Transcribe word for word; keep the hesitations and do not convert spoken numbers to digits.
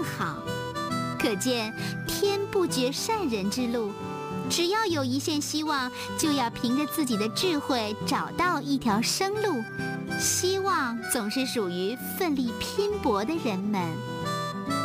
更好。可见天不绝善人之路，只要有一线希望，就要凭着自己的智慧找到一条生路。希望总是属于奋力拼搏的人们。